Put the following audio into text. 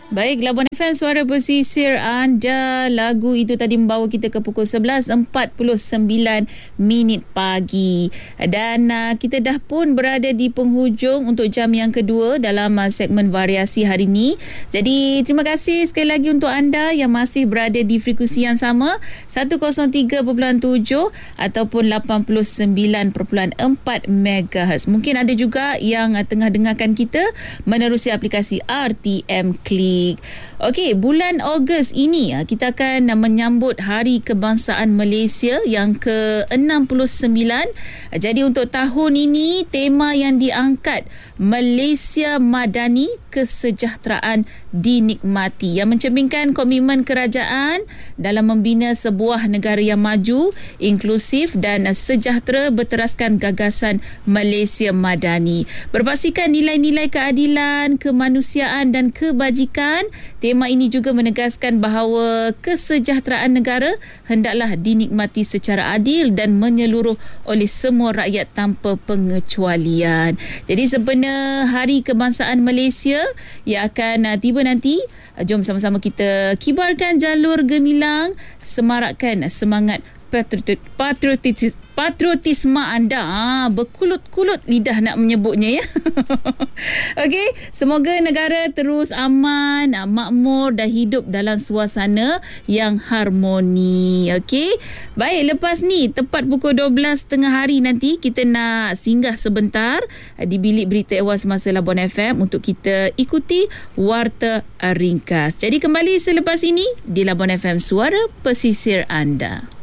Baik, Labuan FM, suara pesisir anda. Lagu itu tadi membawa kita ke pukul 11.49 pagi. Dan kita dah pun berada di penghujung untuk jam yang kedua dalam segmen variasi hari ini. Jadi, terima kasih sekali lagi untuk anda yang masih berada di frekuensi yang sama, 103.7 ataupun 89.4 MHz. Mungkin ada juga yang tengah dengarkan kita menerusi aplikasi RTM Klik. Okey, bulan Ogos ini kita akan menyambut Hari Kebangsaan Malaysia yang ke-69. Jadi untuk tahun ini tema yang diangkat Malaysia Madani, Kesejahteraan Dinikmati, yang mencerminkan komitmen kerajaan dalam membina sebuah negara yang maju, inklusif dan sejahtera berteraskan gagasan Malaysia Madani. Berpaksikan nilai-nilai keadilan, kemanusiaan dan kebajikan. Tema ini juga menegaskan bahawa kesejahteraan negara hendaklah dinikmati secara adil dan menyeluruh oleh semua rakyat tanpa pengecualian. Jadi sempena Hari Kebangsaan Malaysia yang akan tiba nanti, jom sama-sama kita kibarkan jalur gemilang, semarakkan semangat patriotisme anda. Berkulut-kulut lidah nak menyebutnya, ya. Okey, semoga negara terus aman, makmur dan hidup dalam suasana yang harmoni. Okey, baik, lepas ni tepat pukul 12 tengah hari nanti kita nak singgah sebentar di bilik berita awal semasa Labuan FM untuk kita ikuti warta ringkas. Jadi kembali selepas ini di Labuan FM, suara pesisir anda.